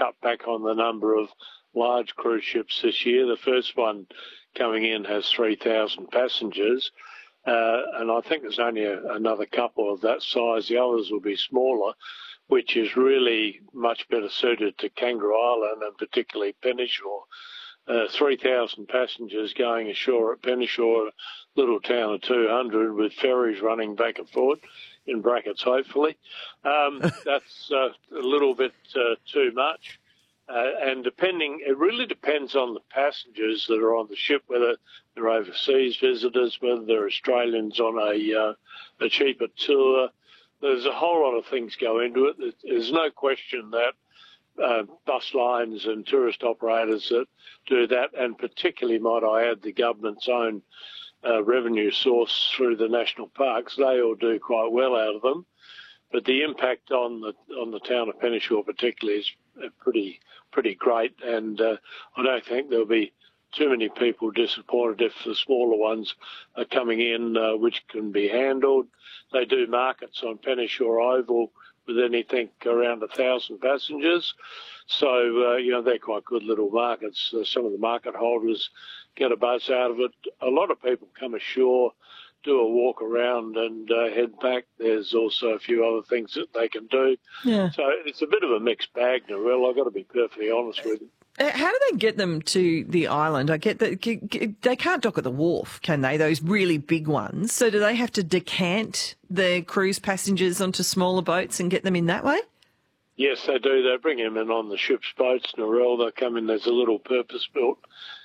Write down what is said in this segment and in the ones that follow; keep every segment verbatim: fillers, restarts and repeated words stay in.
cut back on the number of large cruise ships this year. The first one coming in has three thousand passengers, uh, and I think there's only a, another couple of that size. The others will be smaller, which is really much better suited to Kangaroo Island and particularly Penishore. Uh, three thousand passengers going ashore at Penishore, a little town of two hundred with ferries running back and forth, in brackets hopefully. Um, that's uh, a little bit uh, too much. Uh, and depending, it really depends on the passengers that are on the ship, whether they're overseas visitors, whether they're Australians on a, uh, a cheaper tour. There's a whole lot of things go into it. There's no question that uh, bus lines and tourist operators that do that, and particularly, might I add, the government's own uh, revenue source through the national parks, they all do quite well out of them. But the impact on the on the town of Penishore particularly is pretty pretty great, and uh, I don't think there'll be too many people disappointed if the smaller ones are coming in, uh, which can be handled. They do markets on Penishore Oval with anything around a thousand passengers, so uh, you know they're quite good little markets. Uh, some of the market holders get a buzz out of it. A lot of people come ashore, do a walk around and uh, head back. There's also a few other things that they can do. Yeah. So it's a bit of a mixed bag, Narelle. I've got to be perfectly honest with you. How do they get them to the island? I get that they can't dock at the wharf, can they? Those really big ones. So do they have to decant the cruise passengers onto smaller boats and get them in that way? Yes, they do. They bring them in on the ship's boats, Narelle. They come in. There's a little purpose-built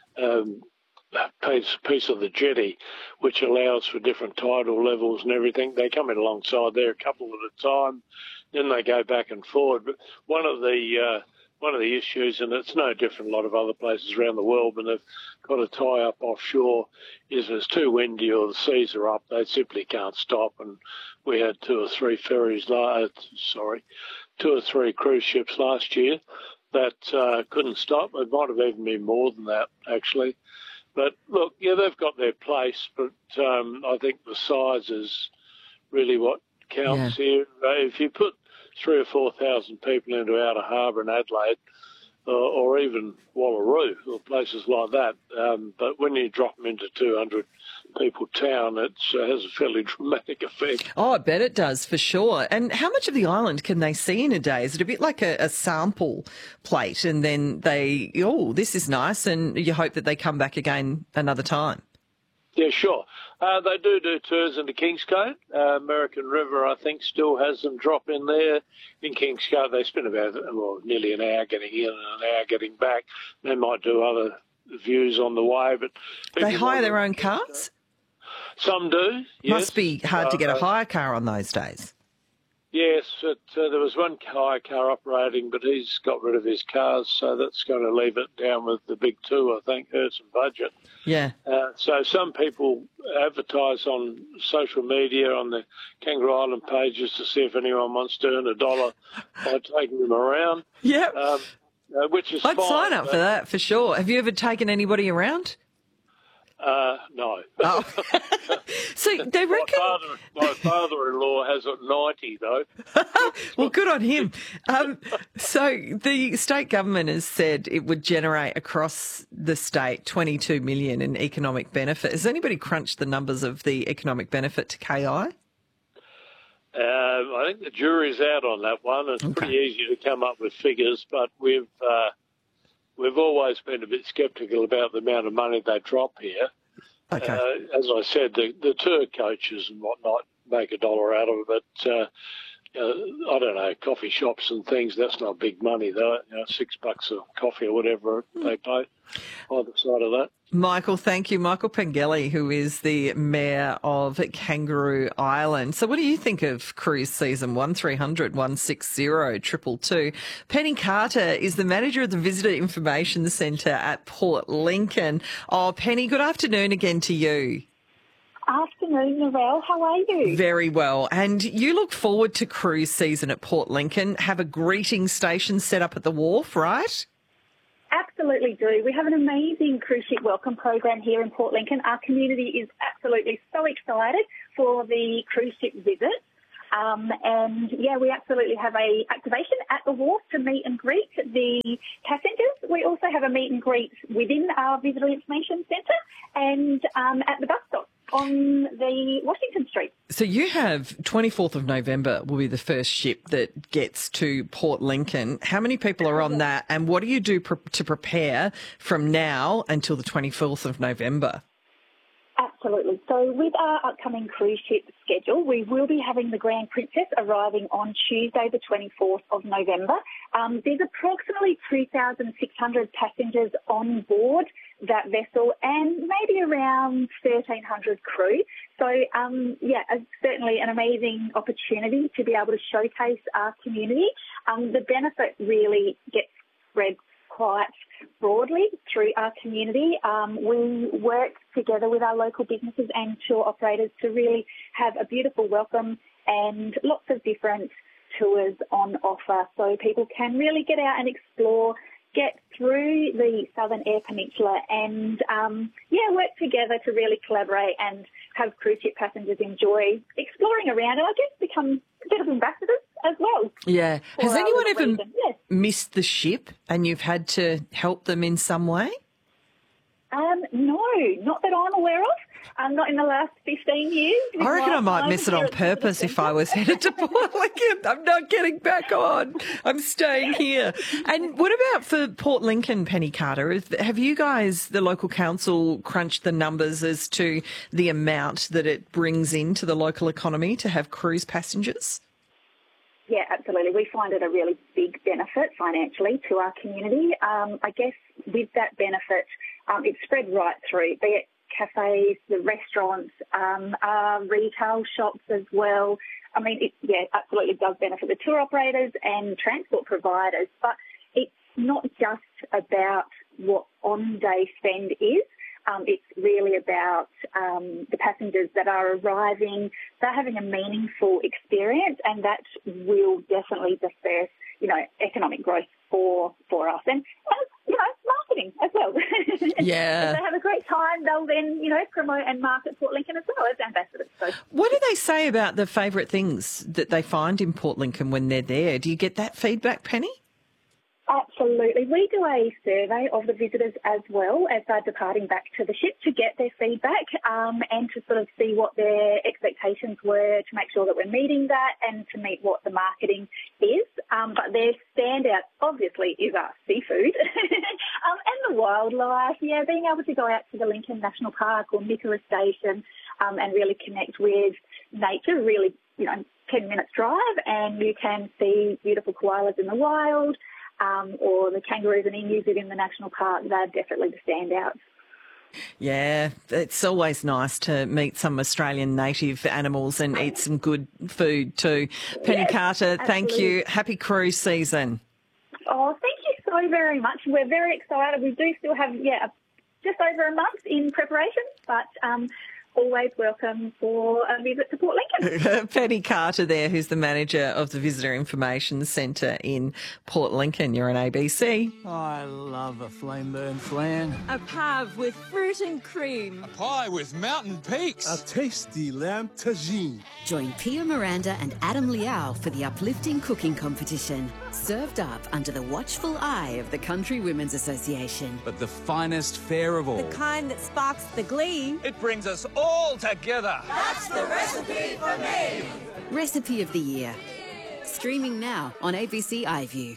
um, piece, piece of the jetty, which allows for different tidal levels and everything. They come in alongside there a couple at a time, then they go back and forward. But one of the uh, one of the issues, and it's no different a lot of other places around the world when they've got to tie up offshore, is if it's too windy or the seas are up, they simply can't stop. And we had two or three ferries, uh, sorry, two or three cruise ships last year that uh, couldn't stop. It might have even been more than that, actually. But look, yeah, they've got their place, but um, I think the size is really what counts yeah. here. If you put three or four thousand people into Outer Harbour in Adelaide, uh, or even Wallaroo, or places like that, um, but when you drop them into two hundred people town, it uh, has a fairly dramatic effect. Oh, I bet it does, for sure. And how much of the island can they see in a day? Is it a bit like a, a sample plate, and then they, oh, this is nice, and you hope that they come back again another time? Yeah, sure. Uh, they do do tours into Kingscote. Uh, American River, I think, still has them drop in there. In Kingscote, they spend about well, nearly an hour getting in and an hour getting back. They might do other views on the way. But they hire their own cars? Some do, yes. Must be hard uh, to get a hire car on those days. Yes, it, uh, there was one hire car operating, but he's got rid of his cars, so that's going to leave it down with the big two, I think, hurt some budget. Yeah. Uh, so some people advertise on social media, on the Kangaroo Island pages, to see if anyone wants to earn a dollar by taking them around. Yeah. Um, uh, which is I'd fine, sign up for that, for sure. Have you ever taken anybody around? Uh, no. Oh. So they reckon... My, father, my father-in-law has it ninety, though. Well, good on him. Um, so the state government has said it would generate across the state twenty-two million dollars in economic benefit. Has anybody crunched the numbers of the economic benefit to K I? Uh, I think the jury's out on that one. It's okay. Pretty easy to come up with figures, but we've... Uh, We've always been a bit sceptical about the amount of money they drop here. Okay. Uh, as I said, the, the tour coaches and whatnot make a dollar out of it, but uh, uh, I don't know, coffee shops and things, that's not big money, though. You know, six bucks a coffee or whatever they pay either side of that. Michael, thank you. Michael Pengelly, who is the Mayor of Kangaroo Island. So what do you think of cruise season? one three hundred one six zero two two two. Penny Carter is the manager of the Visitor Information Centre at Port Lincoln. Oh, Penny, good afternoon again to you. Afternoon, Narelle. How are you? Very well. And you look forward to cruise season at Port Lincoln, have a greeting station set up at the wharf, right? Absolutely do. We have an amazing cruise ship welcome program here in Port Lincoln. Our community is absolutely so excited for the cruise ship visit. Um, and yeah, we absolutely have a activation at the wharf to meet and greet the passengers. We also have a meet and greet within our Visitor Information Centre and um, at the bus stop on the Washington Street. So you have twenty-fourth of November will be the first ship that gets to Port Lincoln. How many people are on that, and what do you do pre- to prepare from now until the twenty-fourth of November? Absolutely. So with our upcoming cruise ship schedule, we will be having the Grand Princess arriving on Tuesday, the twenty-fourth of November. Um, there's approximately two thousand six hundred passengers on board that vessel and maybe around thirteen hundred crew. So, um, yeah, it's certainly an amazing opportunity to be able to showcase our community. Um, the benefit really gets spread quite broadly through our community. Um, we work together with our local businesses and tour operators to really have a beautiful welcome and lots of different tours on offer, so people can really get out and explore, get through the Southern Eyre Peninsula and, um, yeah, work together to really collaborate and have cruise ship passengers enjoy exploring around and I guess become a bit of ambassadors as well. Yeah. Has anyone ever yes. missed the ship and you've had to help them in some way? Um, no, not that I'm aware of. Um, not in the last fifteen years. I reckon I might miss it on purpose if I was headed to Port Lincoln. I'm not getting back on. I'm staying here. And what about for Port Lincoln, Penny Carter? Have you guys, the local council, crunched the numbers as to the amount that it brings into the local economy to have cruise passengers? Yeah, absolutely. We find it a really big benefit financially to our community. Um, I guess with that benefit, um, it's spread right through, be it cafes, the restaurants, um, our retail shops as well. I mean, it, yeah, absolutely does benefit the tour operators and transport providers, but it's not just about what on-day spend is. Um, it's really about um, the passengers that are arriving. They're having a meaningful experience, and that will definitely disperse, you know, economic growth for for us, and, and you know, marketing as well. Yeah. If they have a great time, they'll then, you know, promote and market Port Lincoln as well as ambassadors. So, what do they say about the favourite things that they find in Port Lincoln when they're there? Do you get that feedback, Penny? Absolutely. We do a survey of the visitors as well as they're departing back to the ship to get their feedback um, and to sort of see what their expectations were, to make sure that we're meeting that and to meet what the marketing is. Um, but their standout, obviously, is our seafood um, and the wildlife. Yeah, being able to go out to the Lincoln National Park or Nicola Station um, and really connect with nature, really, you know, ten minutes drive, and you can see beautiful koalas in the wild. Um, or the kangaroos and emus within the national park, they're definitely the standouts. Yeah, it's always nice to meet some Australian native animals and eat some good food too. Penny Yes, Carter, absolutely. Thank you. Happy cruise season. Oh, thank you so very much. We're very excited. We do still have, yeah, just over a month in preparation, but um, always welcome for a visit to Port Lincoln. Penny Carter there, who's the manager of the Visitor Information Centre in Port Lincoln. You're on A B C. I love a flame burn flan. A pave with fruit and cream. A pie with mountain peaks. A tasty lamb tagine. Join Pia Miranda and Adam Liao for the uplifting cooking competition. Served up under the watchful eye of the Country Women's Association. But the finest fare of all. The kind that sparks the glee. It brings us all together. That's the recipe for me. Recipe of the Year. Streaming now on A B C iView.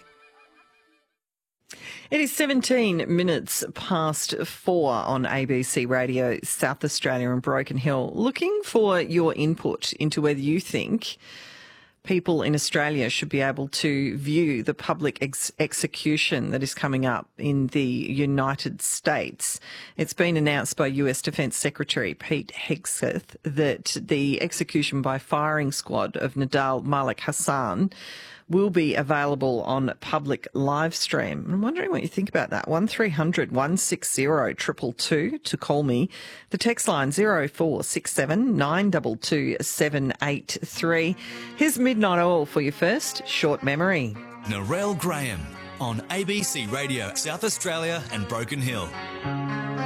It is seventeen minutes past four on A B C Radio South Australia and Broken Hill. Looking for your input into whether you think people in Australia should be able to view the public ex- execution that is coming up in the United States. It's been announced by U S Defence Secretary Pete Hegseth that the execution by firing squad of Nidal Malik Hassan will be available on public live stream. I'm wondering what you think about that. one three hundred one six zero two two two to call me. The text line zero four six seven nine two two seven eight three. Here's Midnight Oil for you first. Short Memory. Narelle Graham on A B C Radio South Australia and Broken Hill.